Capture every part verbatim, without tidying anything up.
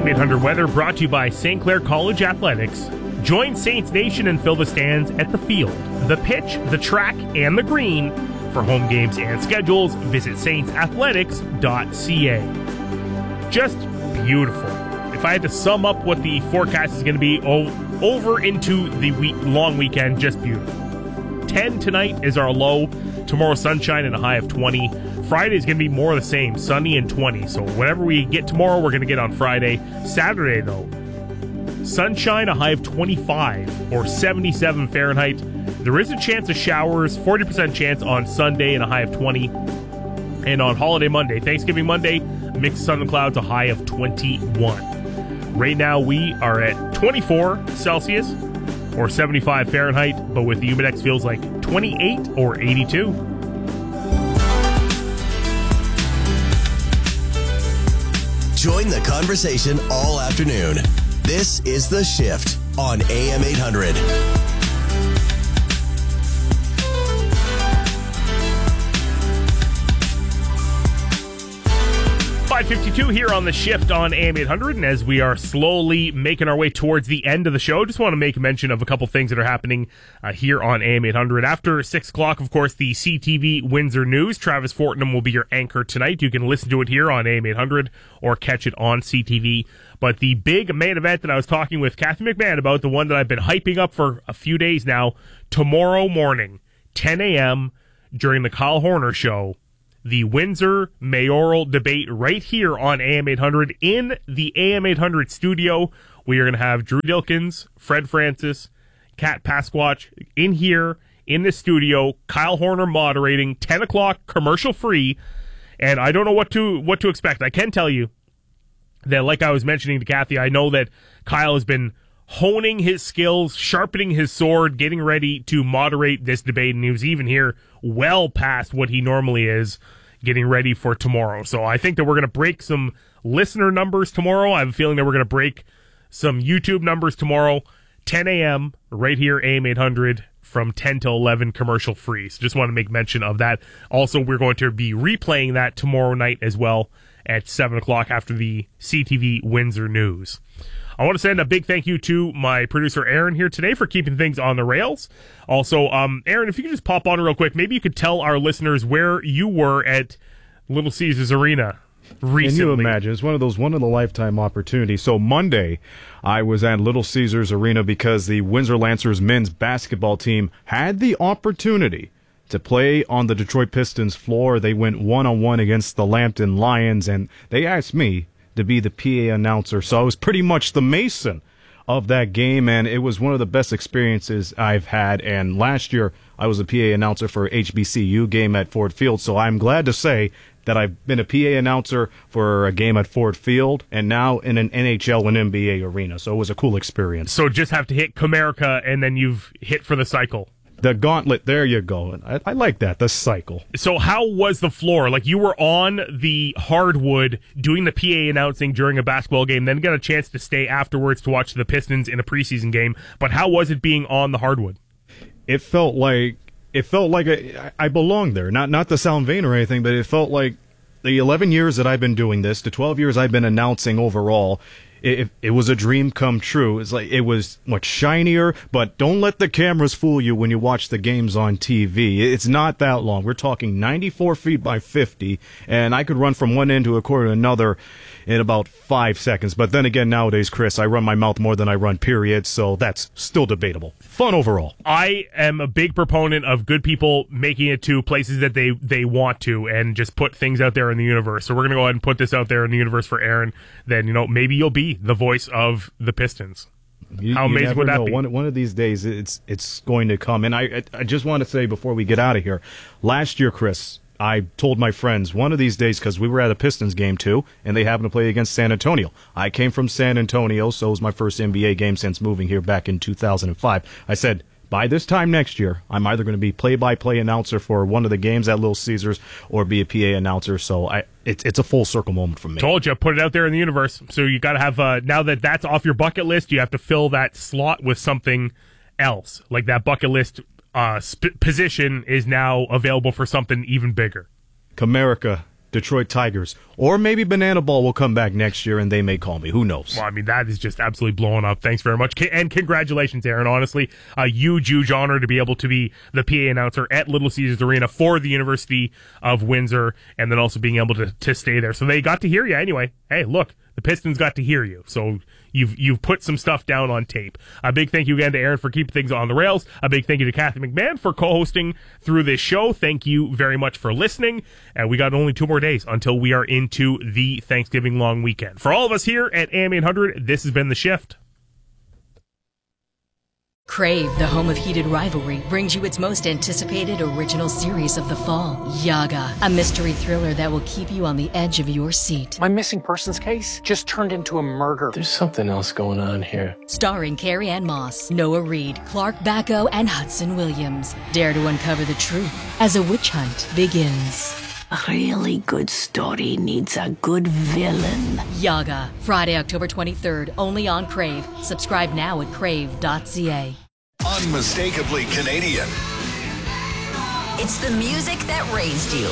M eight hundred weather brought to you by Saint Clair College Athletics. Join Saints Nation and fill the stands at the field, the pitch, the track, and the green. For home games and schedules, visit saints athletics dot c a. Just beautiful. If I had to sum up what the forecast is going to be o- over into the week- long weekend, just beautiful. ten tonight is our low. Tomorrow, sunshine and a high of twenty. Friday is going to be more of the same, sunny and twenty. So whatever we get tomorrow, we're going to get on Friday. Saturday, though, sunshine, a high of twenty-five or seventy-seven Fahrenheit. There is a chance of showers, forty percent chance on Sunday and a high of twenty. And on holiday Monday, Thanksgiving Monday, mixed sun and clouds, a high of twenty-one. Right now, we are at twenty-four Celsius or seventy-five Fahrenheit, but with the Humidex feels like twenty-eight or eighty-two. Join the conversation all afternoon. This is The Shift on A M eight hundred. five fifty-two here on The Shift on A M eight hundred, and as we are slowly making our way towards the end of the show, just want to make mention of a couple things that are happening uh, here on A M eight hundred. After six o'clock, of course, the C T V Windsor News. Travis Fortnum will be your anchor tonight. You can listen to it here on A M eight hundred or catch it on C T V. But the big main event that I was talking with Kathy McMahon about, the one that I've been hyping up for a few days now, tomorrow morning, ten a.m., during the Kyle Horner Show, the Windsor mayoral debate right here on A M eight hundred in the A M eight hundred studio. We are going to have Drew Dilkins, Fred Francis, Kat Pasquatch in here in the studio. Kyle Horner moderating, ten o'clock, commercial free. And I don't know what to what to expect. I can tell you that, like I was mentioning to Kathy, I know that Kyle has been honing his skills, sharpening his sword, getting ready to moderate this debate, and he was even here well past what he normally is, getting ready for tomorrow. So I think that we're going to break some listener numbers tomorrow. I have a feeling that we're going to break some YouTube numbers tomorrow, ten a.m., right here, A M eight hundred, from ten to eleven, commercial free. So just want to make mention of that. Also, we're going to be replaying that tomorrow night as well at seven o'clock after the C T V Windsor News. I want to send a big thank you to my producer, Aaron, here today for keeping things on the rails. Also, um, Aaron, if you could just pop on real quick, maybe you could tell our listeners where you were at Little Caesars Arena recently. Can you imagine? It's one of those one-in-a-lifetime opportunities. So Monday, I was at Little Caesars Arena because the Windsor Lancers men's basketball team had the opportunity to play on the Detroit Pistons floor. They went one-on-one against the Lambton Lions, and they asked me to be the P A announcer. So I was pretty much the Mason of that game, and it was one of the best experiences I've had. And last year, I was a P A announcer for H B C U game at Ford Field, so I'm glad to say that I've been a P A announcer for a game at Ford Field and now in an N H L and N B A arena. So it was a cool experience. So just have to hit Comerica, and then you've hit for the cycle. The gauntlet, there you go. I, I like that, the cycle. So how was the floor? Like, you were on the hardwood doing the P A announcing during a basketball game, then got a chance to stay afterwards to watch the Pistons in a preseason game. But how was it being on the hardwood? It felt like it felt like a, I belonged there. Not not to sound vain or anything, but it felt like the eleven years that I've been doing this, the twelve years I've been announcing overall, It, it was a dream come true. It's like it was much shinier, but don't let the cameras fool you when you watch the games on T V. It's not that long. We're talking ninety-four feet by fifty, and I could run from one end to a quarter to another in about five seconds. But then again, nowadays, Chris, I run my mouth more than I run periods, so that's still debatable. Fun overall. I am a big proponent of good people making it to places that they, they want to and just put things out there in the universe. So we're going to go ahead and put this out there in the universe for Aaron. Then, you know, maybe you'll be the voice of the Pistons. You, How you amazing would that know. be? One, one of these days, it's it's going to come. And I I just want to say before we get out of here, last year, Chris, I told my friends one of these days, because we were at a Pistons game too, and they happened to play against San Antonio. I came from San Antonio, so it was my first N B A game since moving here back in two thousand five. I said, by this time next year, I'm either going to be play-by-play announcer for one of the games at Little Caesars or be a P A announcer. So I, it's it's a full circle moment for me. Told you, put it out there in the universe. So you got to have, uh, now that that's off your bucket list, you have to fill that slot with something else. Like that bucket list uh, sp- position is now available for something even bigger. Comerica Detroit Tigers. Or maybe Banana Ball will come back next year and they may call me. Who knows? Well, I mean, that is just absolutely blowing up. Thanks very much. And congratulations, Aaron. Honestly, a huge, huge honor to be able to be the P A announcer at Little Caesars Arena for the University of Windsor, and then also being able to, to stay there. So they got to hear you anyway. Hey, look, the Pistons got to hear you. So you've you've put some stuff down on tape. A big thank you again to Aaron for keeping things on the rails. A big thank you to Kathy McMahon for co-hosting through this show. Thank you very much for listening. And we got only two more days until we are into the Thanksgiving long weekend. For all of us here at A M eight hundred, this has been The Shift. Crave, the home of heated rivalry, brings you its most anticipated original series of the fall, Yaga, a mystery thriller that will keep you on the edge of your seat. My missing persons case just turned into a murder. There's something else going on here. Starring Carrie Ann Moss, Noah Reid, Clark Bacco, and Hudson Williams. Dare to uncover the truth as a witch hunt begins. A really good story needs a good villain. Yaga, Friday, October twenty-third, only on Crave. Subscribe now at crave dot c a. Unmistakably Canadian. It's the music that raised you.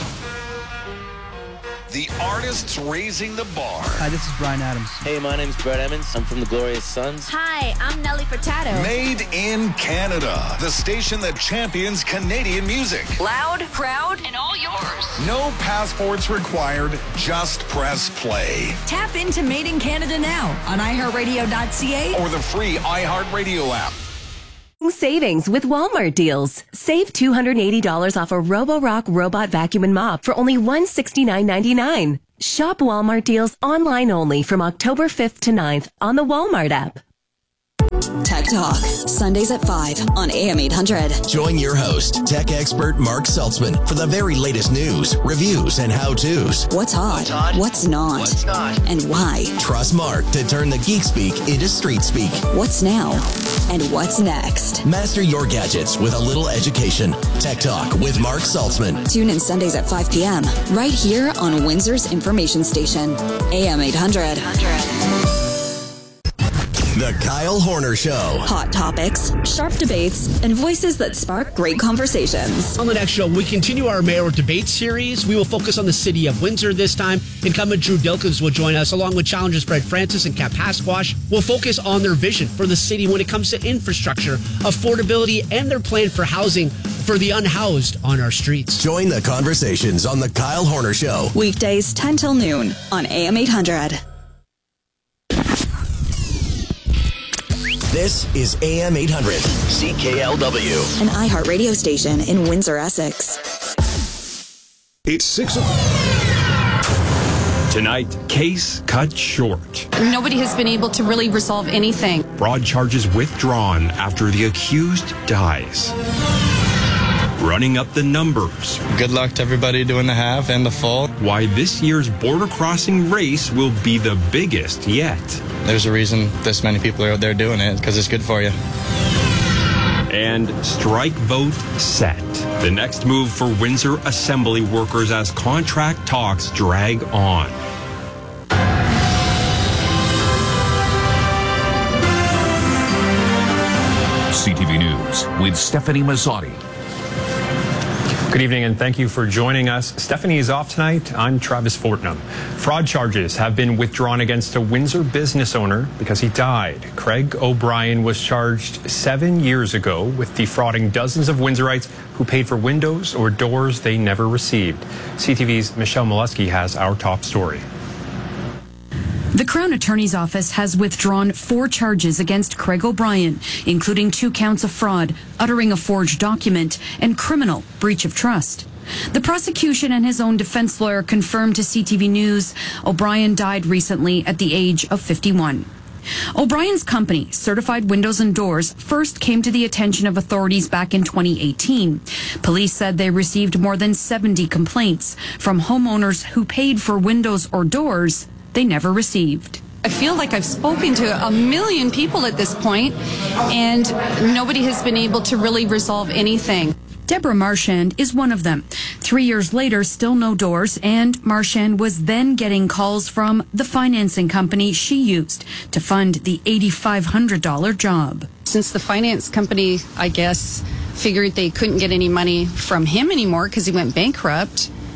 The artists raising the bar. Hi, this is Brian Adams. Hey, my name's Brett Emmons. I'm from the Glorious Sons. Hi, I'm Nelly Furtado. Made in Canada. The station that champions Canadian music. Loud, proud, and all yours. No passports required. Just press play. Tap into Made in Canada now on i heart radio dot c a or the free iHeartRadio app. Savings with Walmart deals. Save two hundred eighty dollars off a Roborock robot vacuum and mop for only one hundred sixty-nine ninety-nine. Shop Walmart deals online only from October fifth to ninth on the Walmart app. Tech Talk, Sundays at five on A M eight hundred. Join your host, tech expert Mark Seltzman, for the very latest news, reviews, and how-tos. What's hot? What's, hot? What's not? What's not? And why? Trust Mark to turn the geek speak into street speak. What's now? And what's next? Master your gadgets with a little education. Tech Talk with Mark Seltzman. Tune in Sundays at five p.m. right here on Windsor's information station, A M eight hundred. The Kyle Horner Show. Hot topics, sharp debates, and voices that spark great conversations. On the next show, we continue our mayoral debate series. We will focus on the city of Windsor this time. Incumbent Drew Dilkins will join us, along with challengers Fred Francis and Cap Pasquash. We'll focus on their vision for the city when it comes to infrastructure, affordability, and their plan for housing for the unhoused on our streets. Join the conversations on The Kyle Horner Show. Weekdays ten till noon on A M eight hundred. This is A M eight hundred, C K L W. An iHeart radio station in Windsor, Essex. It's six o'clock. Tonight, case cut short. Nobody has been able to really resolve anything. Fraud charges withdrawn after the accused dies. Running up the numbers. Good luck to everybody doing the half and the full. Why this year's border crossing race will be the biggest yet. There's a reason this many people are out there doing it, because it's good for you. And strike vote set. The next move for Windsor Assembly workers as contract talks drag on. C T V News with Stephanie Mazzotti. Good evening, and thank you for joining us. Stephanie is off tonight. I'm Travis Fortnum. Fraud charges have been withdrawn against a Windsor business owner because he died. Craig O'Brien was charged seven years ago with defrauding dozens of Windsorites who paid for windows or doors they never received. C T V's Michelle Molesky has our top story. The Crown Attorney's Office has withdrawn four charges against Craig O'Brien, including two counts of fraud, uttering a forged document, and criminal breach of trust. The prosecution and his own defense lawyer confirmed to C T V News O'Brien died recently at the age of fifty-one. O'Brien's company, Certified Windows and Doors, first came to the attention of authorities back in twenty eighteen. Police said they received more than seventy complaints from homeowners who paid for windows or doors they never received. I feel like I've spoken to a million people at this point, and nobody has been able to really resolve anything. Deborah Marchand is one of them. Three years later, still no doors, and Marchand was then getting calls from the financing company she used to fund the eight thousand five hundred dollars job. Since the finance company, I guess, figured they couldn't get any money from him anymore because he went bankrupt,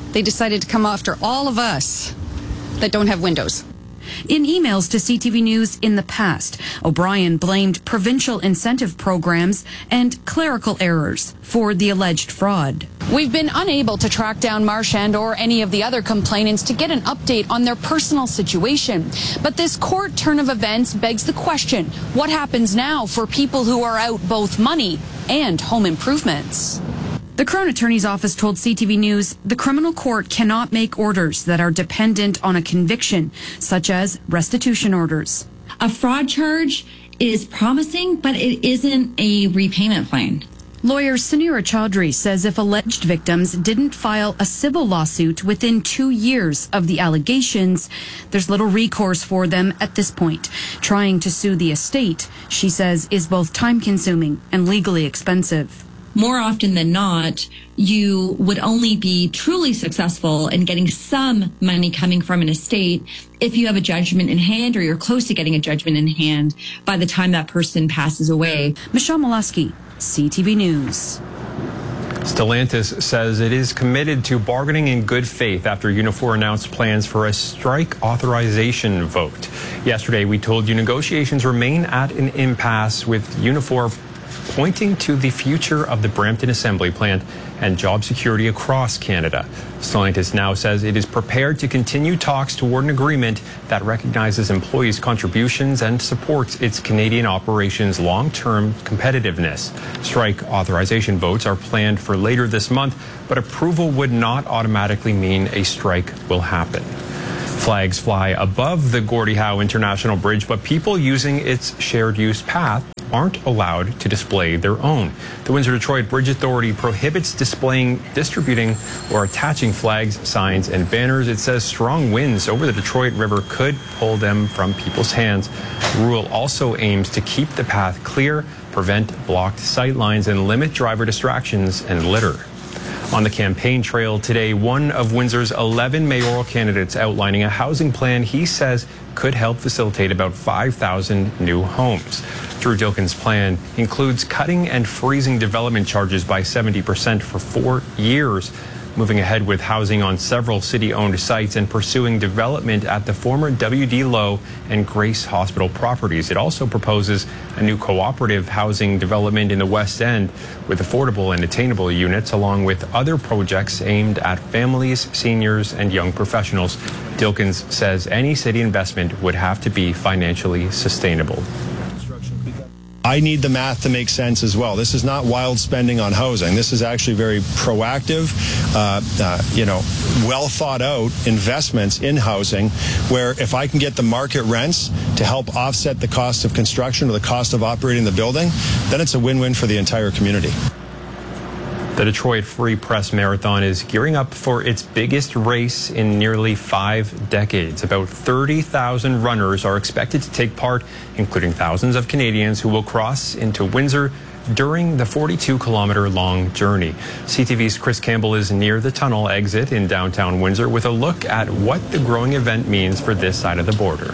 they decided to come after all of us that don't have windows. In emails to C T V News in the past, O'Brien blamed provincial incentive programs and clerical errors for the alleged fraud. We've been unable to track down Marchand or any of the other complainants to get an update on their personal situation. But this court turn of events begs the question, what happens now for people who are out both money and home improvements? The Crown Attorney's Office told C T V News the criminal court cannot make orders that are dependent on a conviction, such as restitution orders. A fraud charge is promising, but it isn't a repayment plan. Lawyer Sunira Chaudhry says if alleged victims didn't file a civil lawsuit within two years of the allegations, there's little recourse for them at this point. Trying to sue the estate, she says, is both time-consuming and legally expensive. More often than not, you would only be truly successful in getting some money coming from an estate if you have a judgment in hand or you're close to getting a judgment in hand by the time that person passes away. Michelle Molaski, C T V News. Stellantis says it is committed to bargaining in good faith after Unifor announced plans for a strike authorization vote. Yesterday, we told you negotiations remain at an impasse, with Unifor pointing to the future of the Brampton assembly plant and job security across Canada. Stellantis now says it is prepared to continue talks toward an agreement that recognizes employees' contributions and supports its Canadian operations' long-term competitiveness. Strike authorization votes are planned for later this month, but approval would not automatically mean a strike will happen. Flags fly above the Gordie Howe International Bridge, but people using its shared-use path aren't allowed to display their own. The Windsor-Detroit Bridge Authority prohibits displaying, distributing, or attaching flags, signs, and banners. It says strong winds over the Detroit River could pull them from people's hands. The rule also aims to keep the path clear, prevent blocked sight lines, and limit driver distractions and litter. On the campaign trail today, one of Windsor's eleven mayoral candidates outlining a housing plan he says could help facilitate about five thousand new homes. Drew Dilkin's plan includes cutting and freezing development charges by seventy percent for four years, moving ahead with housing on several city-owned sites, and pursuing development at the former W D Lowe and Grace Hospital properties. It also proposes a new cooperative housing development in the West End with affordable and attainable units, along with other projects aimed at families, seniors, and young professionals. Dilkins says any city investment would have to be financially sustainable. I need the math to make sense as well. This is not wild spending on housing. This is actually very proactive, uh, uh, you know, well thought out investments in housing, where if I can get the market rents to help offset the cost of construction or the cost of operating the building, then it's a win-win for the entire community. The Detroit Free Press Marathon is gearing up for its biggest race in nearly five decades. About thirty thousand runners are expected to take part, including thousands of Canadians who will cross into Windsor during the forty-two kilometer long journey. C T V's Chris Campbell is near the tunnel exit in downtown Windsor with a look at what the growing event means for this side of the border.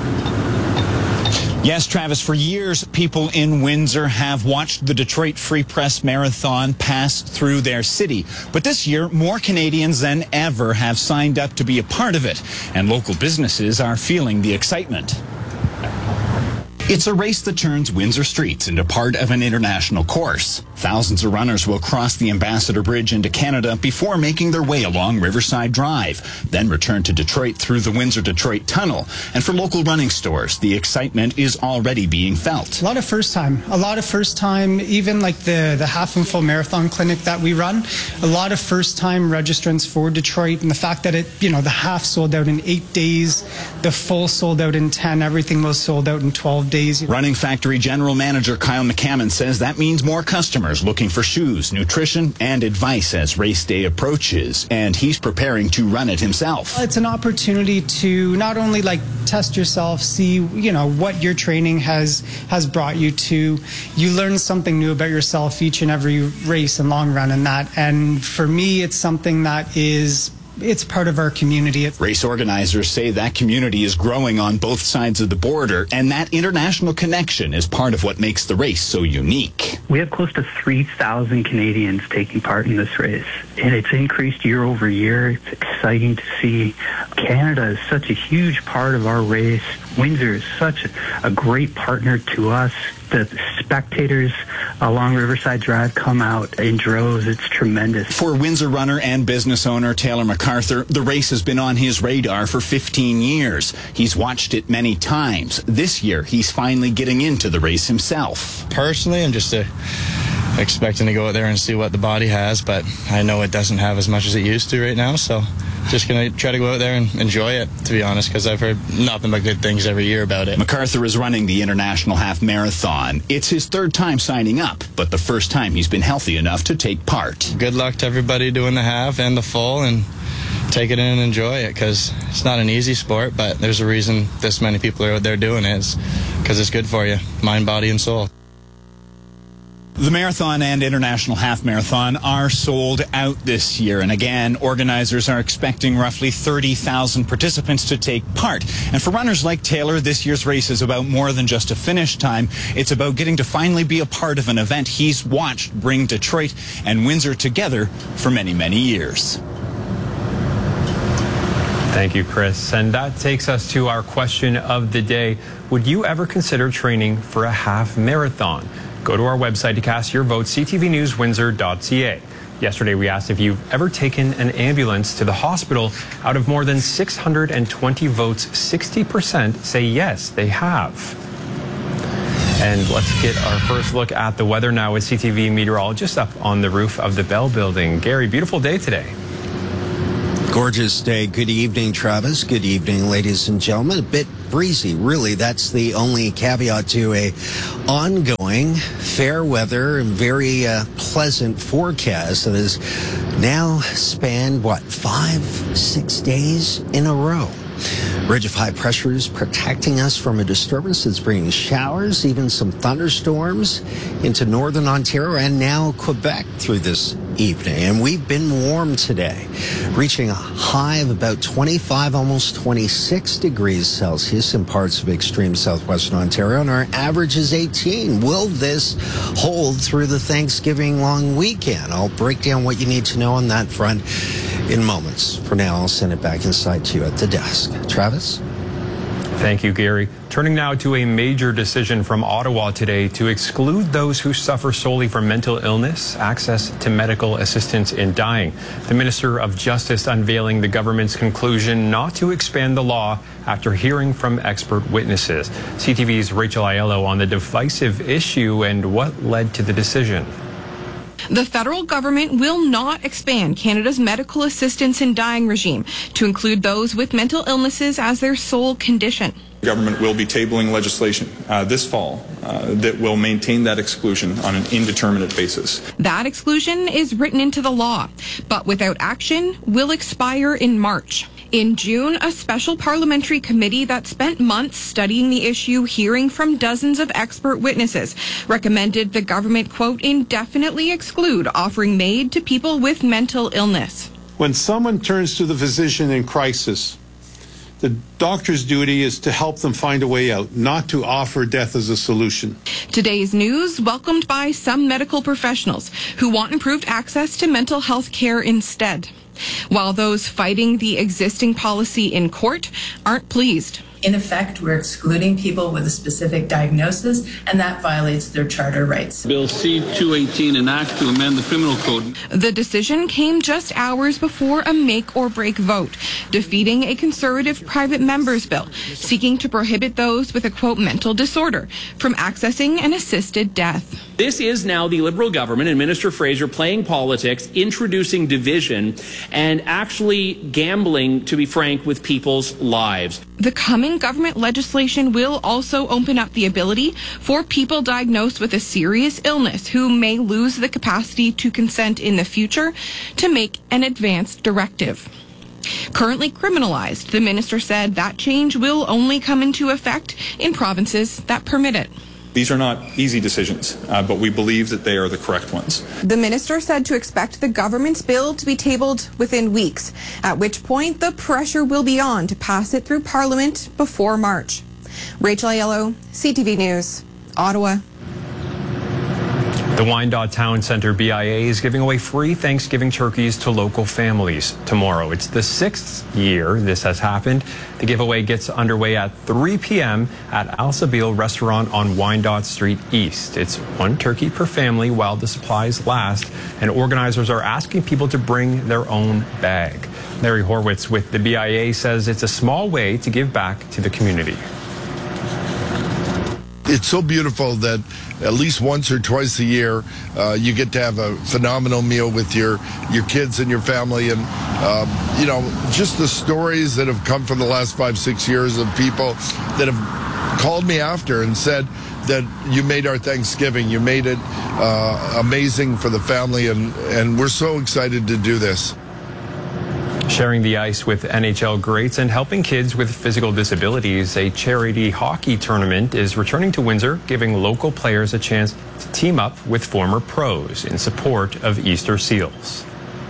Yes, Travis, for years, people in Windsor have watched the Detroit Free Press Marathon pass through their city. But this year, more Canadians than ever have signed up to be a part of it, and local businesses are feeling the excitement. It's a race that turns Windsor streets into part of an international course. Thousands of runners will cross the Ambassador Bridge into Canada before making their way along Riverside Drive, then return to Detroit through the Windsor-Detroit Tunnel. And for local running stores, the excitement is already being felt. A lot of first time, a lot of first time, even like the, the half and full marathon clinic that we run, a lot of first time registrants for Detroit, and the fact that it, you know, the half sold out in eight days, the full sold out in ten, everything was sold out in twelve days. Running Factory General Manager Kyle McCammon says that means more customers looking for shoes, nutrition, and advice as race day approaches, and he's preparing to run it himself. It's an opportunity to not only like test yourself, see, you know, what your training has has brought you to. You learn something new about yourself each and every race and long run and that. And for me, it's something that is it's part of our community. Race organizers say that community is growing on both sides of the border, and that international connection is part of what makes the race so unique. We have close to three thousand Canadians taking part in this race, and it's increased year over year. It's exciting to see. Canada is such a huge part of our race. Windsor is such a great partner to us. The spectators along Riverside Drive come out in droves. It's tremendous. For Windsor runner and business owner Taylor MacArthur, the race has been on his radar for fifteen years. He's watched it many times. This year, he's finally getting into the race himself. Personally, I'm just uh, expecting to go out there and see what the body has, but I know it doesn't have as much as it used to right now, so just going to try to go out there and enjoy it, to be honest, because I've heard nothing but good things every year about it. MacArthur is running the International Half Marathon. It's his third time signing up, but the first time he's been healthy enough to take part. Good luck to everybody doing the half and the full, and take it in and enjoy it, because it's not an easy sport, but there's a reason this many people are out there doing it. It's because it's good for you, mind, body, and soul. The marathon and International Half Marathon are sold out this year. And again, organizers are expecting roughly thirty thousand participants to take part. And for runners like Taylor, this year's race is about more than just a finish time. It's about getting to finally be a part of an event he's watched bring Detroit and Windsor together for many, many years. Thank you, Chris. And that takes us to our question of the day. Would you ever consider training for a half marathon? Go to our website to cast your vote, c t v news windsor dot c a. Yesterday, we asked if you've ever taken an ambulance to the hospital. Out of more than six hundred twenty votes, sixty percent say yes, they have. And let's get our first look at the weather now with C T V meteorologist up on the roof of the Bell Building. Gary, beautiful day today. Gorgeous day. Good evening, Travis. Good evening, ladies and gentlemen. A bit breezy, really. That's the only caveat to a ongoing fair weather and very uh, pleasant forecast that has now spanned, what, five, six days in a row. Ridge of high pressure is protecting us from a disturbance that's bringing showers, even some thunderstorms into northern Ontario and now Quebec through this evening. And we've been warm today, reaching a high of about twenty-five, almost twenty-six degrees Celsius in parts of extreme southwestern Ontario, and our average is eighteen. Will this hold through the Thanksgiving long weekend? I'll break down what you need to know on that front in moments. For now, I'll send it back inside to you at the desk. Travis? Thank you, Gary. Turning now to a major decision from Ottawa today to exclude those who suffer solely from mental illness access to medical assistance in dying. The Minister of Justice unveiling the government's conclusion not to expand the law after hearing from expert witnesses. C T V's Rachel Aiello on the divisive issue and what led to the decision. The federal government will not expand Canada's medical assistance in dying regime to include those with mental illnesses as their sole condition. The government will be tabling legislation uh, this fall uh, that will maintain that exclusion on an indeterminate basis. That exclusion is written into the law, but without action will expire in March. In June, a special parliamentary committee that spent months studying the issue, hearing from dozens of expert witnesses, recommended the government, quote, indefinitely exclude offering MAID to people with mental illness. When someone turns to the physician in crisis, the doctor's duty is to help them find a way out, not to offer death as a solution. Today's news welcomed by some medical professionals who want improved access to mental health care instead, while those fighting the existing policy in court aren't pleased. In effect, we're excluding people with a specific diagnosis, and that violates their charter rights. Bill C two eighteen, an act to amend the criminal code. The decision came just hours before a make-or-break vote, defeating a conservative private member's bill seeking to prohibit those with a, quote, mental disorder from accessing an assisted death. This is now the Liberal government and Minister Fraser playing politics, introducing division, and actually gambling, to be frank, with people's lives. The coming government legislation will also open up the ability for people diagnosed with a serious illness who may lose the capacity to consent in the future to make an advance directive. Currently criminalized, the minister said that change will only come into effect in provinces that permit it. These are not easy decisions, uh, but we believe that they are the correct ones. The minister said to expect the government's bill to be tabled within weeks, at which point the pressure will be on to pass it through Parliament before March. Rachel Aiello, C T V News, Ottawa. The Wyandotte Town Centre B I A is giving away free Thanksgiving turkeys to local families tomorrow. It's the sixth year this has happened. The giveaway gets underway at three p m at Al Sabil Restaurant on Wyandotte Street East. It's one turkey per family while the supplies last, and organizers are asking people to bring their own bag. Larry Horwitz with the B I A says it's a small way to give back to the community. It's so beautiful that at least once or twice a year, uh, you get to have a phenomenal meal with your, your kids and your family. And, um, you know, just the stories that have come from the last five, six years of people that have called me after and said that you made our Thanksgiving, you made it uh, amazing for the family. And, and we're so excited to do this. Sharing the ice with N H L greats and helping kids with physical disabilities, a charity hockey tournament is returning to Windsor, giving local players a chance to team up with former pros in support of Easter Seals.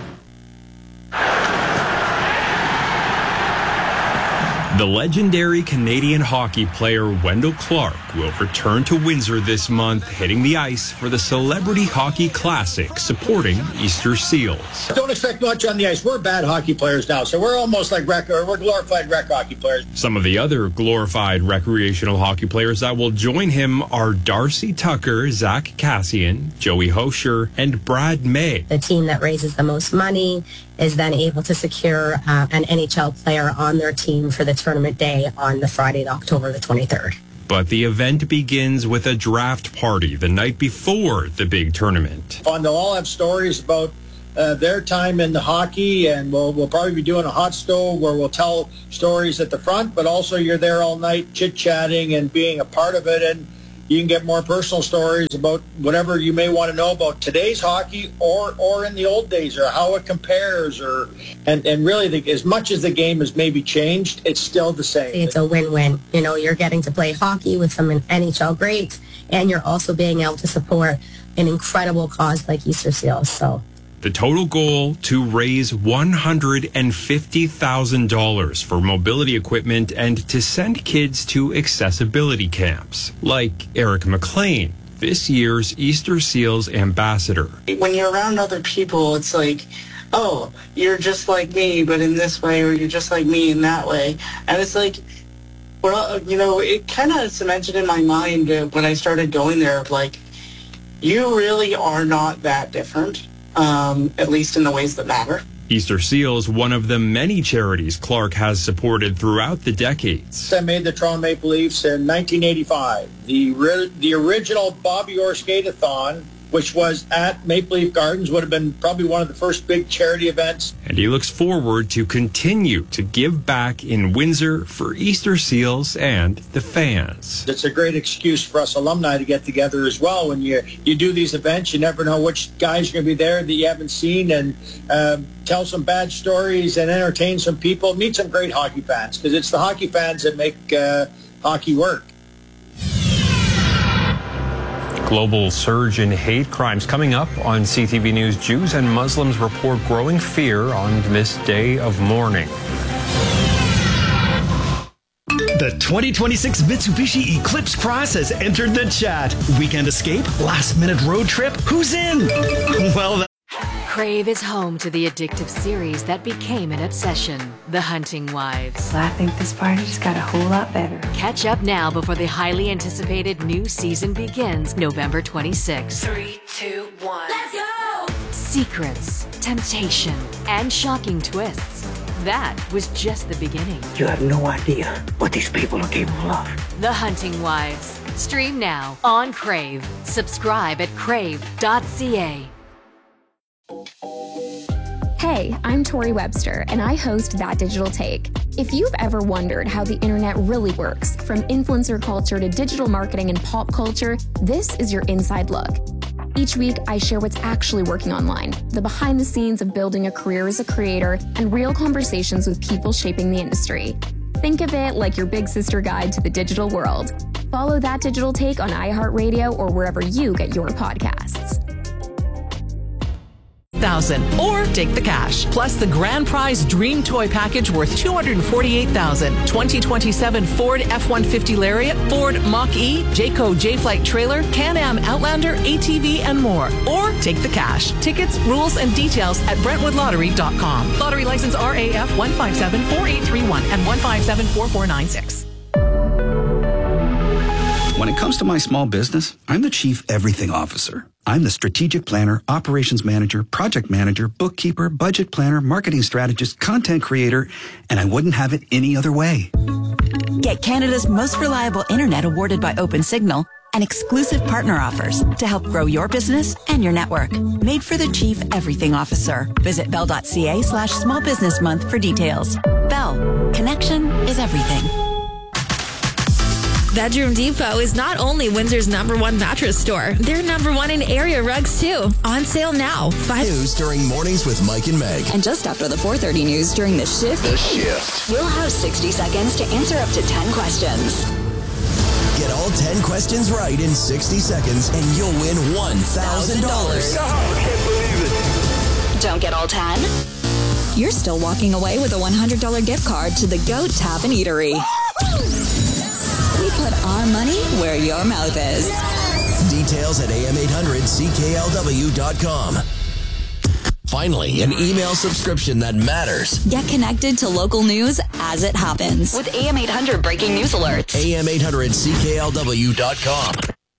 The legendary Canadian hockey player Wendell Clark will return to Windsor this month, hitting the ice for the Celebrity Hockey Classic, supporting Easter Seals. Don't expect much on the ice. We're bad hockey players now, so we're almost like rec, or we're glorified rec hockey players. Some of the other glorified recreational hockey players that will join him are Darcy Tucker, Zach Cassian, Joey Hosher, and Brad May. The team that raises the most money is then able to secure uh, an N H L player on their team for the tournament day on the Friday, October the twenty-third. But the event begins with a draft party the night before the big tournament. Fun. They'll all have stories about uh, their time in the hockey, and we'll, we'll probably be doing a hot stove where we'll tell stories at the front, but also you're there all night chit-chatting and being a part of it, and you can get more personal stories about whatever you may want to know about today's hockey or or in the old days, or how it compares, or and, and really the, as much as the game has maybe changed, it's still the same. It's a win-win. You know, you're getting to play hockey with some N H L greats, and you're also being able to support an incredible cause like Easter Seals. So the total goal to raise one hundred fifty thousand dollars for mobility equipment and to send kids to accessibility camps, like Eric McLean, this year's Easter Seals ambassador. When you're around other people, it's like, oh, you're just like me, but in this way, or you're just like me in that way. And it's like, well, you know, it kind of cemented in my mind uh, when I started going there, of like, you really are not that different. Um, at least in the ways that matter. Easter Seals, one of the many charities Clark has supported throughout the decades. I made the Toronto Maple Leafs in nineteen eighty-five. The the original Bobby Orr Skate-a-thon, which was at Maple Leaf Gardens, would have been probably one of the first big charity events. And he looks forward to continue to give back in Windsor for Easter Seals and the fans. It's a great excuse for us alumni to get together as well. When you, you do these events, you never know which guys are going to be there that you haven't seen, and um, tell some bad stories and entertain some people. Meet some great hockey fans, because it's the hockey fans that make uh, hockey work. Global surge in hate crimes coming up on C T V News. Jews and Muslims report growing fear on this day of mourning. The twenty twenty-six Mitsubishi Eclipse Cross has entered the chat. Weekend escape? Last minute road trip? Who's in? Well, that Crave is home to the addictive series that became an obsession, The Hunting Wives. I think this party just got a whole lot better. Catch up now before the highly anticipated new season begins November twenty-sixth. Three, two, one. Let's go! Secrets, temptation, and shocking twists. That was just the beginning. You have no idea what these people are capable of. The Hunting Wives. Stream now on Crave. Subscribe at crave dot c a. Hey, I'm Tori Webster, and I host That Digital Take. If you've ever wondered how the internet really works, from influencer culture to digital marketing and pop culture, this is your inside look. Each week, I share what's actually working online, the behind the scenes of building a career as a creator, and real conversations with people shaping the industry. Think of it like your big sister guide to the digital world. Follow That Digital Take on iHeartRadio or wherever you get your podcasts. Thousand, or take the cash. Plus the grand prize dream toy package worth two hundred forty-eight thousand. twenty twenty-seven Ford F one fifty Lariat, Ford Mach-E, Jayco J-Flight trailer, Can-Am Outlander, A T V, and more. Or take the cash. Tickets, rules, and details at brentwood lottery dot com. Lottery license R A F one five seven four eight three one and one five seven four four nine six. When it comes to my small business, I'm the Chief Everything Officer. I'm the strategic planner, operations manager, project manager, bookkeeper, budget planner, marketing strategist, content creator, and I wouldn't have it any other way. Get Canada's most reliable internet awarded by OpenSignal and exclusive partner offers to help grow your business and your network. Made for the Chief Everything Officer. Visit bell.ca slash small business month for details. Bell. Connection is everything. Bedroom Depot is not only Windsor's number one mattress store, they're number one in area rugs too. On sale now. Five news during Mornings with Mike and Meg. And just after the four thirty news during The Shift. The Shift. We'll have sixty seconds to answer up to ten questions. Get all ten questions right in sixty seconds and you'll win one thousand dollars. Oh, I can't believe it. Don't get all ten? You're still walking away with a one hundred dollars gift card to the Goat Tap and Eatery. We put our money where your mouth is. Details at A M eight hundred C K L W dot com. Finally, an email subscription that matters. Get connected to local news as it happens with A M eight hundred breaking news alerts. A M eight hundred C K L W dot com.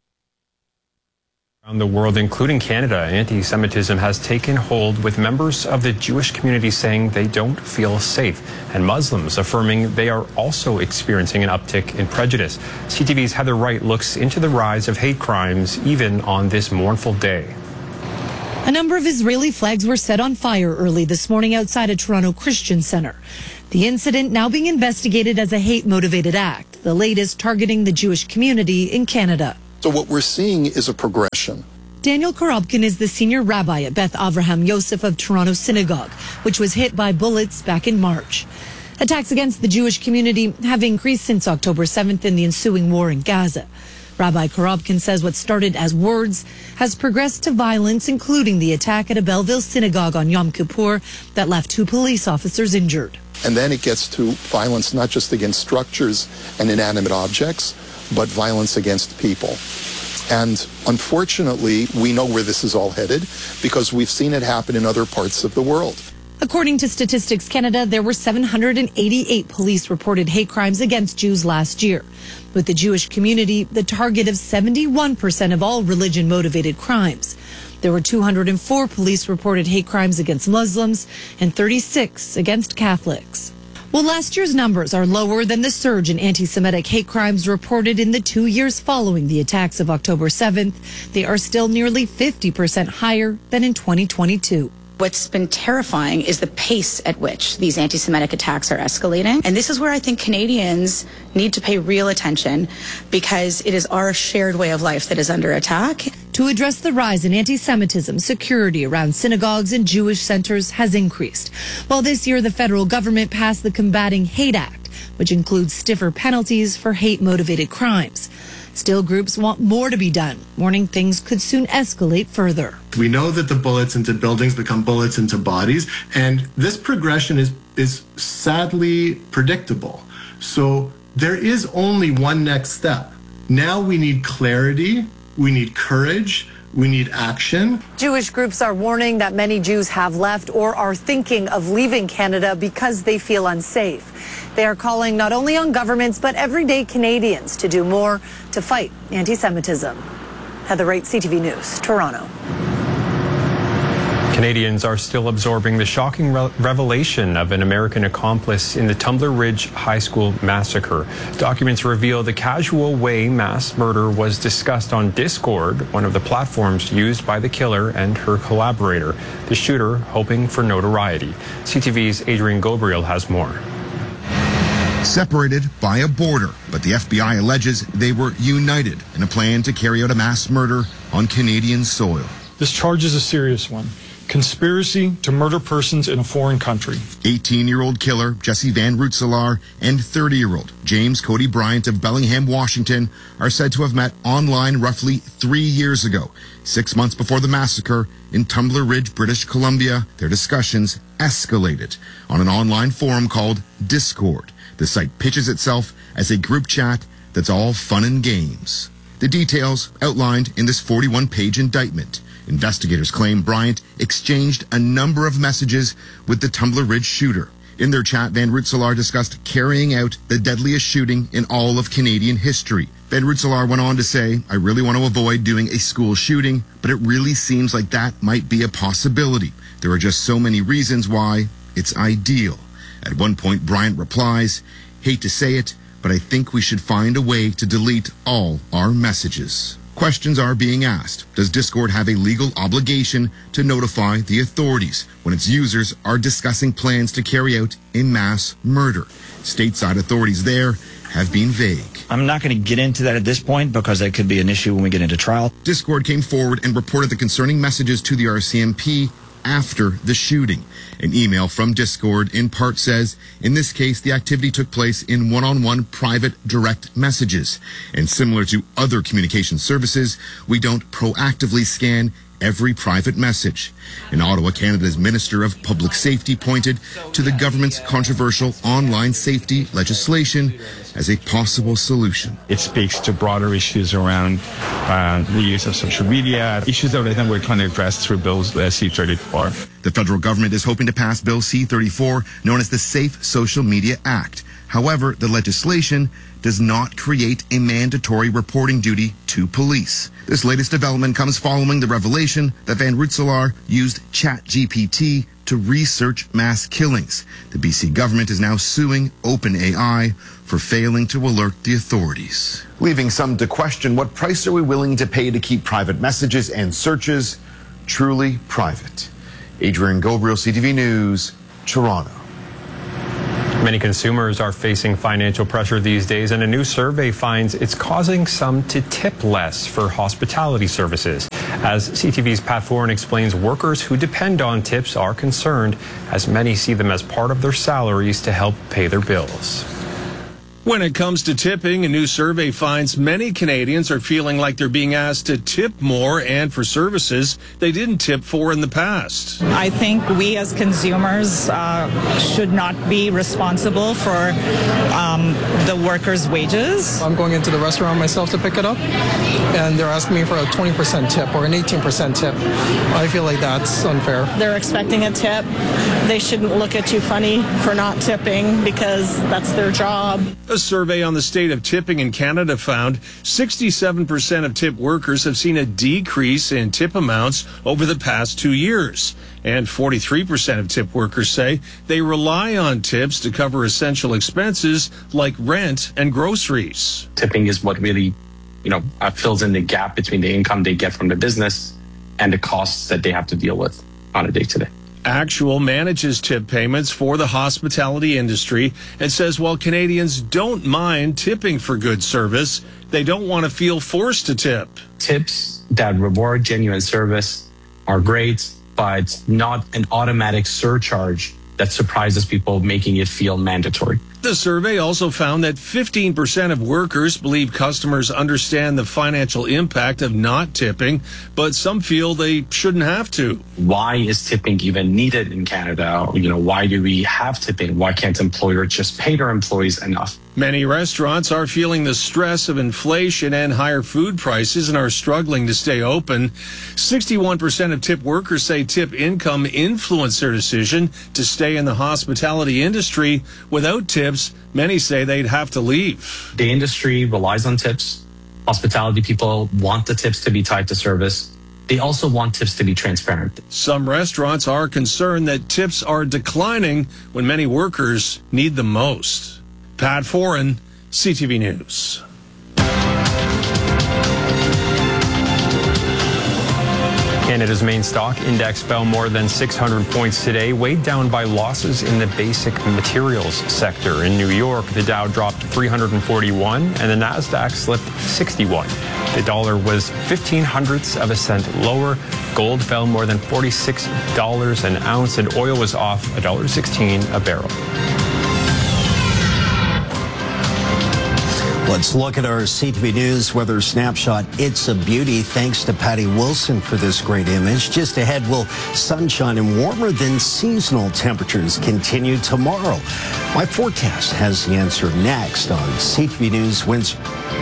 Around the world, including Canada, anti-Semitism has taken hold, with members of the Jewish community saying they don't feel safe, and Muslims affirming they are also experiencing an uptick in prejudice. C T V's Heather Wright looks into the rise of hate crimes even on this mournful day. A number of Israeli flags were set on fire early this morning outside a Toronto Christian center. The incident now being investigated as a hate-motivated act, the latest targeting the Jewish community in Canada. So what we're seeing is a progression. Daniel Korobkin is the senior rabbi at Beth Avraham Yosef of Toronto Synagogue, which was hit by bullets back in March. Attacks against the Jewish community have increased since October seventh in the ensuing war in Gaza. Rabbi Korobkin says what started as words has progressed to violence, including the attack at a Belleville synagogue on Yom Kippur that left two police officers injured. And then it gets to violence not just against structures and inanimate objects, but violence against people. And unfortunately, we know where this is all headed because we've seen it happen in other parts of the world. According to Statistics Canada, there were seven hundred eighty-eight police-reported hate crimes against Jews last year, with the Jewish community the target of seventy-one percent of all religion-motivated crimes. There were two hundred four police-reported hate crimes against Muslims and thirty-six against Catholics. While last year's numbers are lower than the surge in anti-Semitic hate crimes reported in the two years following the attacks of October seventh, they are still nearly fifty percent higher than in twenty twenty-two. What's been terrifying is the pace at which these anti-Semitic attacks are escalating. And this is where I think Canadians need to pay real attention because it is our shared way of life that is under attack. To address the rise in anti-Semitism, security around synagogues and Jewish centers has increased. While this year the federal government passed the Combating Hate Act, which includes stiffer penalties for hate-motivated crimes. Still, groups want more to be done, warning things could soon escalate further. We know that the bullets into buildings become bullets into bodies, and this progression is, is sadly predictable. So there is only one next step. Now we need clarity, we need courage, we need action. Jewish groups are warning that many Jews have left or are thinking of leaving Canada because they feel unsafe. They are calling not only on governments, but everyday Canadians to do more to fight anti-Semitism. Heather Wright, C T V News, Toronto. Canadians are still absorbing the shocking re- revelation of an American accomplice in the Tumbler Ridge High School massacre. Documents reveal the casual way mass murder was discussed on Discord, one of the platforms used by the killer and her collaborator, the shooter hoping for notoriety. C T V's Adrian Gabriel has more. Separated by a border, but the F B I alleges they were united in a plan to carry out a mass murder on Canadian soil. This charge is a serious one. conspiracy to murder persons in a foreign country. eighteen-year-old killer Jesse Van Rootselaar and thirty-year-old James Cody Bryant of Bellingham, Washington, are said to have met online roughly three years ago, six months before the massacre in Tumbler Ridge, British Columbia. Their discussions escalated on an online forum called Discord. The site pitches itself as a group chat that's all fun and games. The details outlined in this forty-one page indictment. Investigators claim Bryant exchanged a number of messages with the Tumbler Ridge shooter. In their chat, Van Rootselaar discussed carrying out the deadliest shooting in all of Canadian history. Van Rootselaar went on to say, "I really want to avoid doing a school shooting, but it really seems like that might be a possibility. There are just so many reasons why it's ideal." At one point, Bryant replies, "Hate to say it, but I think we should find a way to delete all our messages." Questions are being asked. Does Discord have a legal obligation to notify the authorities when its users are discussing plans to carry out a mass murder? Stateside authorities there have been vague. I'm not going to get into that at this point because that could be an issue when we get into trial. Discord came forward and reported the concerning messages to the R C M P after the shooting. An email from Discord in part says, in this case, the activity took place in one-on-one private direct messages. And similar to other communication services, we don't proactively scan every private message. In Ottawa, Canada's Minister of Public Safety pointed to the government's controversial online safety legislation as a possible solution. It speaks to broader issues around uh, the use of social media, issues that I think we're trying to address through Bill uh, C thirty-four. The federal government is hoping to pass Bill C thirty-four, known as the Safe Social Media Act. However, the legislation does not create a mandatory reporting duty to police. This latest development comes following the revelation that Van Rootselaar used ChatGPT to research mass killings. The B C government is now suing OpenAI for failing to alert the authorities. Leaving some to question, what price are we willing to pay to keep private messages and searches truly private? Adrian Gobriel, C T V News, Toronto. Many consumers are facing financial pressure these days, and a new survey finds it's causing some to tip less for hospitality services. As C T V's Pat Foran explains, workers who depend on tips are concerned, as many see them as part of their salaries to help pay their bills. When it comes to tipping, a new survey finds many Canadians are feeling like they're being asked to tip more and for services they didn't tip for in the past. I think we as consumers uh, should not be responsible for um, the workers' wages. I'm going into the restaurant myself to pick it up, and they're asking me for a twenty percent tip or an eighteen percent tip. I feel like that's unfair. They're expecting a tip. They shouldn't look at you funny for not tipping because that's their job. A survey on the state of tipping in Canada found sixty-seven percent of tip workers have seen a decrease in tip amounts over the past two years. And forty-three percent of tip workers say they rely on tips to cover essential expenses like rent and groceries. Tipping is what really, you know, uh, fills in the gap between the income they get from the business and the costs that they have to deal with on a day-to-day. Actual manages tip payments for the hospitality industry and says while Canadians don't mind tipping for good service, they don't want to feel forced to tip. Tips that reward genuine service are great, but not an automatic surcharge that surprises people, making it feel mandatory. The survey also found that fifteen percent of workers believe customers understand the financial impact of not tipping, but some feel they shouldn't have to. Why is tipping even needed in Canada? You know, why do we have tipping? Why can't employers just pay their employees enough? Many restaurants are feeling the stress of inflation and higher food prices and are struggling to stay open. sixty-one percent of tip workers say tip income influenced their decision to stay in the hospitality industry. Without tips, many say they'd have to leave. The industry relies on tips. Hospitality people want the tips to be tied to service. They also want tips to be transparent. Some restaurants are concerned that tips are declining when many workers need them most. Pat Foran, C T V News. Canada's main stock index fell more than six hundred points today, weighed down by losses in the basic materials sector. In New York, the Dow dropped three hundred forty-one and the Nasdaq slipped sixty-one. The dollar was fifteen hundredths of a cent lower. Gold fell more than forty-six dollars an ounce, and oil was off one dollar sixteen a barrel. Let's look at our C T V News weather snapshot. It's a beauty. Thanks to Patty Wilson for this great image. Just ahead, will sunshine and warmer than seasonal temperatures continue tomorrow. My forecast has the answer next on C T V News Windsor.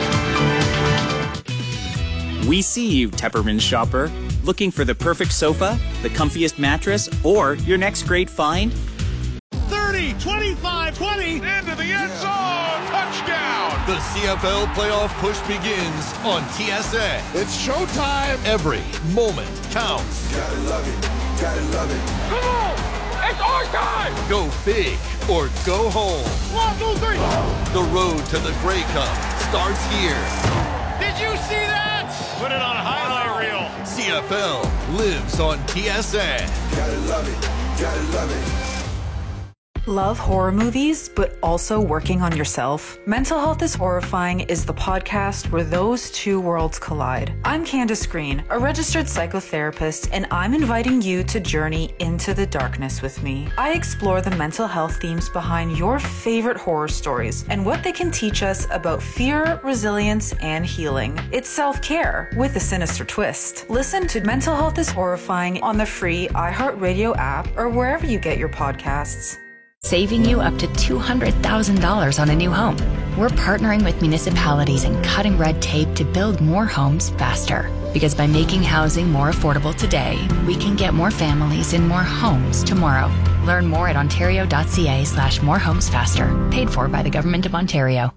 We see you, Tepperman shopper. Looking for the perfect sofa, the comfiest mattress, or your next great find? thirty, twenty-five, twenty, into the end zone, touchdown! The C F L playoff push begins on T S A. It's showtime. Every moment counts. Gotta love it, gotta love it. Come on, it's our time! Go big or go home. One, two, three. The road to the Grey Cup starts here. Did you see that? Put it on a highlight reel. C F L lives on T S A. Gotta love it, gotta love it. Love horror movies, but also working on yourself? Mental Health is Horrifying is the podcast where those two worlds collide. I'm Candace Green, a registered psychotherapist, and I'm inviting you to journey into the darkness with me. I explore the mental health themes behind your favorite horror stories and what they can teach us about fear, resilience, and healing. It's self-care with a sinister twist. Listen to Mental Health is Horrifying on the free iHeartRadio app or wherever you get your podcasts. Saving you up to two hundred thousand dollars on a new home. We're partnering with municipalities and cutting red tape to build more homes faster. Because by making housing more affordable today, we can get more families in more homes tomorrow. Learn more at ontario.ca slash more homes faster. Paid for by the Government of Ontario.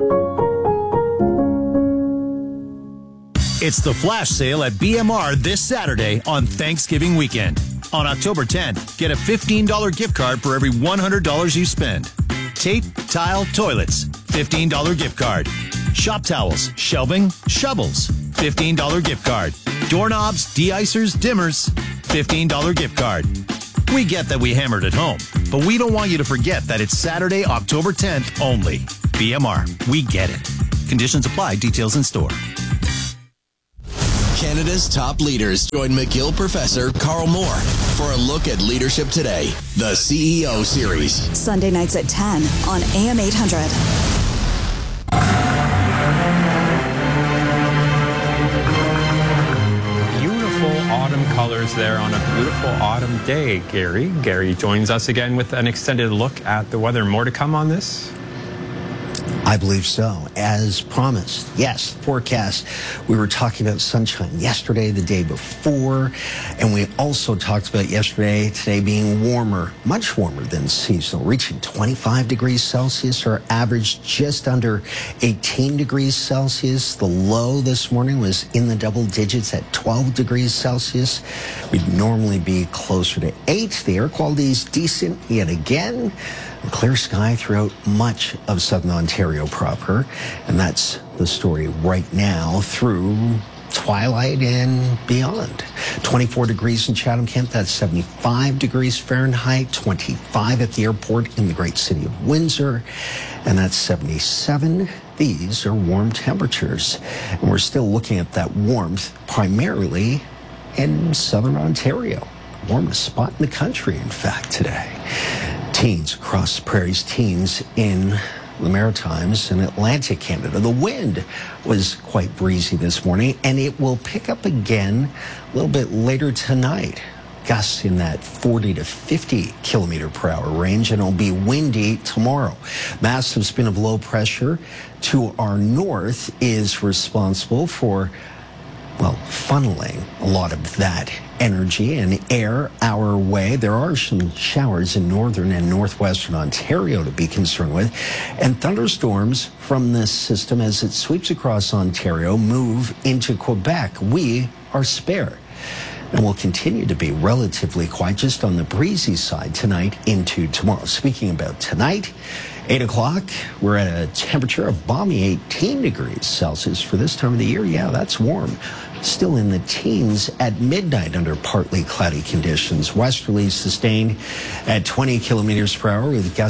It's the flash sale at B M R this Saturday on Thanksgiving weekend. On October tenth, get a fifteen dollars gift card for every one hundred dollars you spend. Tape, tile, toilets, fifteen dollars gift card. Shop towels, shelving, shovels, fifteen dollars gift card. Doorknobs, de-icers, dimmers, fifteen dollars gift card. We get that we hammered at home, but we don't want you to forget that it's Saturday, October tenth only. B M R, we get it. Conditions apply, details in store. Canada's top leaders. Join McGill professor Carl Moore for a look at leadership today, the C E O series. Sunday nights at ten on A M eight hundred. Beautiful autumn colors there on a beautiful autumn day, Gary. Gary joins us again with an extended look at the weather. More to come on this? I believe so. As promised, yes, forecast. We were talking about sunshine yesterday, the day before, and we also talked about yesterday, today being warmer, much warmer than seasonal, reaching twenty-five degrees Celsius, our average just under eighteen degrees Celsius. The low this morning was in the double digits at twelve degrees Celsius. We'd normally be closer to eight. The air quality is decent yet again. Clear sky throughout much of southern Ontario proper, and that's the story right now through twilight and beyond. twenty-four degrees in Chatham-Kent, that's seventy-five degrees Fahrenheit, twenty-five at the airport in the great city of Windsor, and that's seventy-seven. These are warm temperatures, and we're still looking at that warmth primarily in southern Ontario. Warmest spot in the country, in fact, today. Teens across the prairies, teens in the Maritimes and Atlantic Canada. The wind was quite breezy this morning, and it will pick up again a little bit later tonight. Gusts in that forty to fifty kilometer per hour range, and it'll be windy tomorrow. Massive spin of low pressure to our north is responsible for, well, funneling a lot of that energy and air our way. There are some showers in northern and northwestern Ontario to be concerned with, and thunderstorms from this system as it sweeps across Ontario move into Quebec. We are spare, and will continue to be relatively quiet just on the breezy side tonight into tomorrow. Speaking about tonight, eight o'clock, we're at a temperature of balmy eighteen degrees Celsius for this time of the year. Yeah, that's warm. Still in the teens at midnight under partly cloudy conditions. Westerlies sustained at twenty kilometers per hour with gusts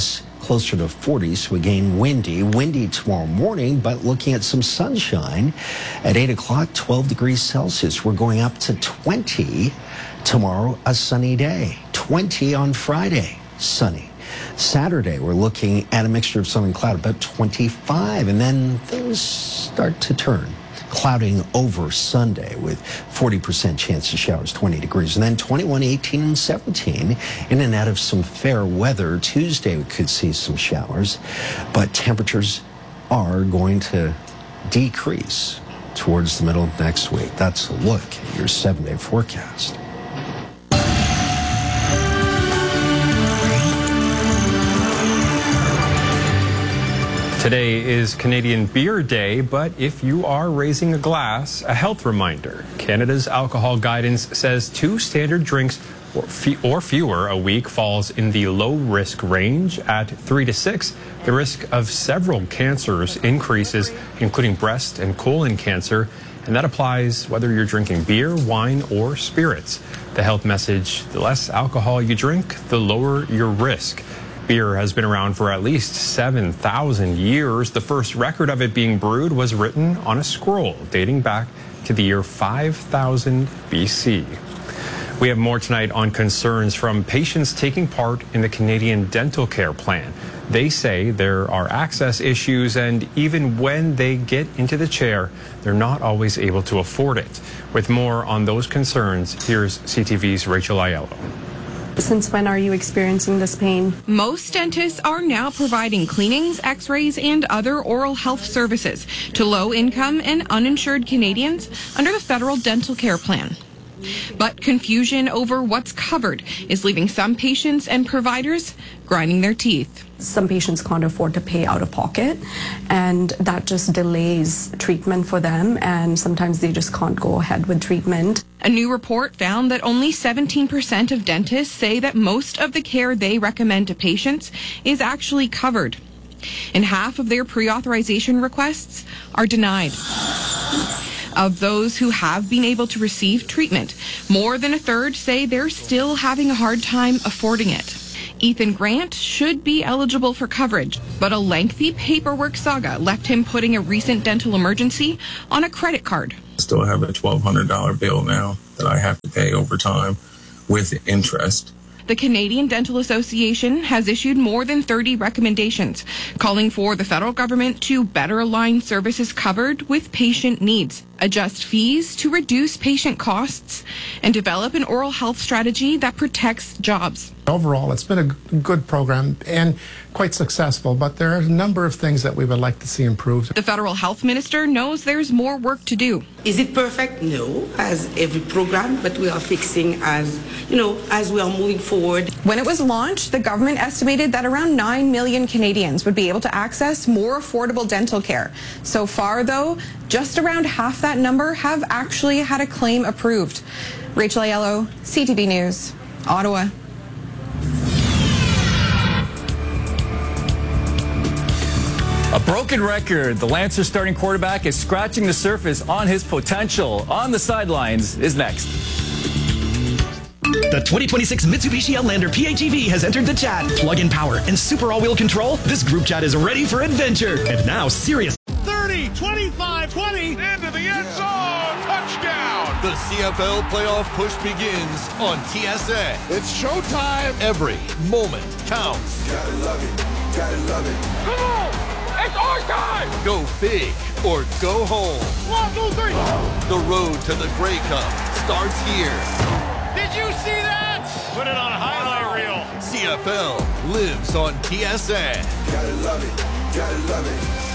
closer to forty, so again, windy. Windy tomorrow morning, but looking at some sunshine. At eight o'clock, twelve degrees Celsius. We're going up to twenty tomorrow, a sunny day. twenty on Friday, sunny. Saturday, we're looking at a mixture of sun and cloud, about twenty-five, and then things start to turn. Clouding over Sunday with forty percent chance of showers, twenty degrees. And then twenty-one, eighteen, and seventeen. In and out of some fair weather. Tuesday, we could see some showers, but temperatures are going to decrease towards the middle of next week. That's a look at your seven-day forecast. Today is Canadian Beer Day, but if you are raising a glass, a health reminder. Canada's alcohol guidance says two standard drinks or, fe or fewer a week falls in the low-risk range. At three to six, the risk of several cancers increases, including breast and colon cancer, and that applies whether you're drinking beer, wine, or spirits. The health message: the less alcohol you drink, the lower your risk. Beer has been around for at least seven thousand years. The first record of it being brewed was written on a scroll dating back to the year five thousand B C. We have more tonight on concerns from patients taking part in the Canadian Dental Care Plan. They say there are access issues, and even when they get into the chair, they're not always able to afford it. With more on those concerns, here's C T V's Rachel Aiello. Since when are you experiencing this pain? Most dentists are now providing cleanings, x-rays, and other oral health services to low-income and uninsured Canadians under the Federal Dental Care Plan. But confusion over what's covered is leaving some patients and providers grinding their teeth. Some patients can't afford to pay out of pocket, and that just delays treatment for them, and sometimes they just can't go ahead with treatment. A new report found that only seventeen percent of dentists say that most of the care they recommend to patients is actually covered, and half of their pre-authorization requests are denied. Of those who have been able to receive treatment, more than a third say they're still having a hard time affording it. Ethan Grant should be eligible for coverage, but a lengthy paperwork saga left him putting a recent dental emergency on a credit card. I still have a twelve hundred dollar bill now that I have to pay over time with interest. The Canadian Dental Association has issued more than thirty recommendations, calling for the federal government to better align services covered with patient needs, adjust fees to reduce patient costs, and develop an oral health strategy that protects jobs. Overall, it's been a good program and quite successful, but there are a number of things that we would like to see improved. The federal health minister knows there's more work to do. Is it perfect? No, as every program, but we are fixing as, you know, as we are moving forward. When it was launched, the government estimated that around nine million Canadians would be able to access more affordable dental care. So far, though, just around half that number have actually had a claim approved. Rachel Aiello, C T V News, Ottawa. A broken record. The Lancers starting quarterback is scratching the surface on his potential. On the sidelines is next. The twenty twenty-six Mitsubishi Outlander P H E V has entered the chat. Plug-in power and super all-wheel control. This group chat is ready for adventure. And now, serious. thirty, twenty-five, twenty, into the end zone, touchdown! The C F L playoff push begins on T S A. It's showtime. Every moment counts. Gotta love it, gotta love it. Come on! It's our time! Go big or go home. One, two, three. The road to the Grey Cup starts here. Did you see that? Put it on a highlight reel. C F L lives on T S A. Gotta love it, gotta love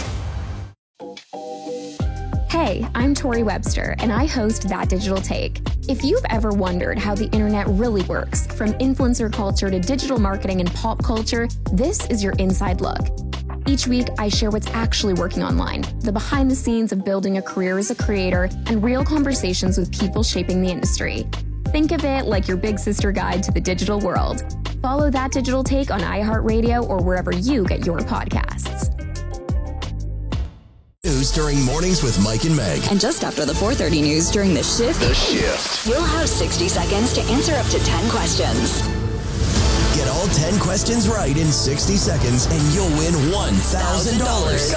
it. Hey, I'm Tori Webster, and I host That Digital Take. If you've ever wondered how the internet really works, from influencer culture to digital marketing and pop culture, this is your inside look. Each week, I share what's actually working online, the behind the scenes of building a career as a creator, and real conversations with people shaping the industry. Think of it like your big sister guide to the digital world. Follow That Digital Take on iHeartRadio or wherever you get your podcasts. News during Mornings with Mike and Meg. And just after the four thirty news during The Shift, The Shift. You'll have sixty seconds to answer up to ten questions. Get all ten questions right in sixty seconds and you'll win one thousand dollars.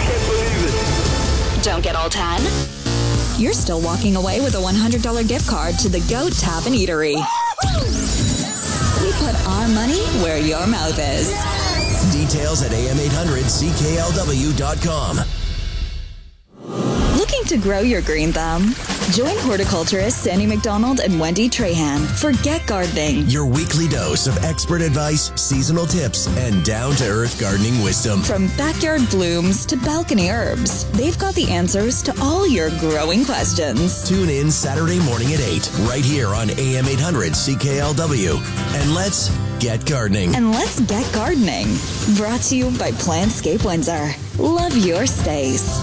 Don't get all ten? You're still walking away with a one hundred dollars gift card to the Goat Tavern Eatery. We put our money where your mouth is. Details at A M eight hundred C K L W dot com. Looking to grow your green thumb? Join horticulturists Sandy McDonald and Wendy Trahan for Get Gardening. Your weekly dose of expert advice, seasonal tips, and down-to-earth gardening wisdom. From backyard blooms to balcony herbs, they've got the answers to all your growing questions. Tune in Saturday morning at eight, right here on A M eight hundred C K L W. And let's get gardening. And let's get gardening. Brought to you by Plantscape Windsor. Love your space.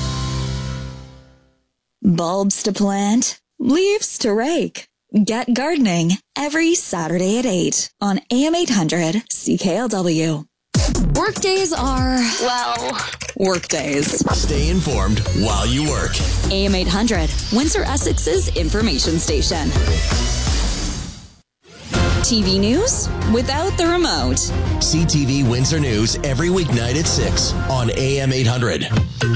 Bulbs to plant, leaves to rake. Get gardening every Saturday at eight on A M eight hundred C K L W. Workdays are, well, workdays. Stay informed while you work. A M eight hundred, Windsor Essex's information station. T V news without the remote. C T V Windsor News every weeknight at six on A M eight hundred.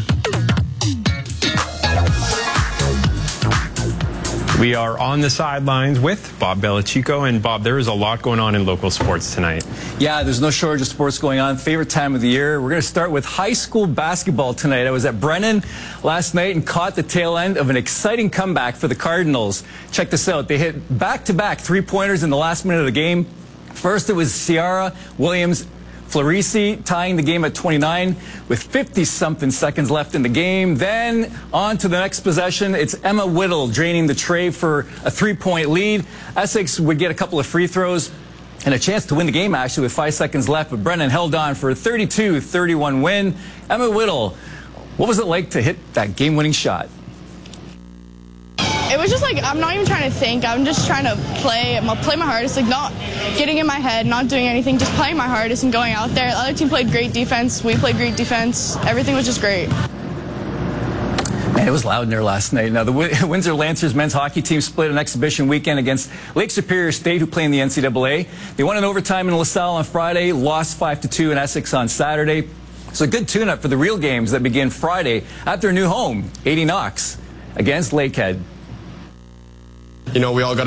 We are on the sidelines with Bob Belichico. And Bob, there is a lot going on in local sports tonight. Yeah, there's no shortage of sports going on. Favorite time of the year. We're going to start with high school basketball tonight. I was at Brennan last night and caught the tail end of an exciting comeback for the Cardinals. Check this out. They hit back-to-back three-pointers in the last minute of the game. First, it was Ciara Williams Florisi tying the game at twenty-nine with fifty-something seconds left in the game. Then on to the next possession. It's Emma Whittle draining the tray for a three-point lead. Essex would get a couple of free throws and a chance to win the game, actually, with five seconds left. But Brennan held on for a thirty-two thirty-one win. Emma Whittle, what was it like to hit that game-winning shot? It was just like, I'm not even trying to think. I'm just trying to play, play my hardest, like not getting in my head, not doing anything, just playing my hardest and going out there. The other team played great defense. We played great defense. Everything was just great. Man, it was loud in there last night. Now, the Windsor Lancers men's hockey team split an exhibition weekend against Lake Superior State, who play in the N C double A. They won in overtime in LaSalle on Friday, lost five to two in Essex on Saturday. So a good tune-up for the real games that begin Friday at their new home, eighty Knox, against Lakehead. You know, we all got